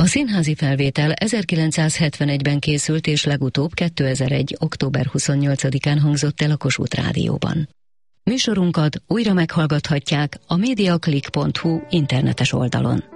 A színházi felvétel 1971-ben készült és legutóbb 2001. október 28-án hangzott el a Kossuth Rádióban. Műsorunkat újra meghallgathatják a mediaclick.hu internetes oldalon.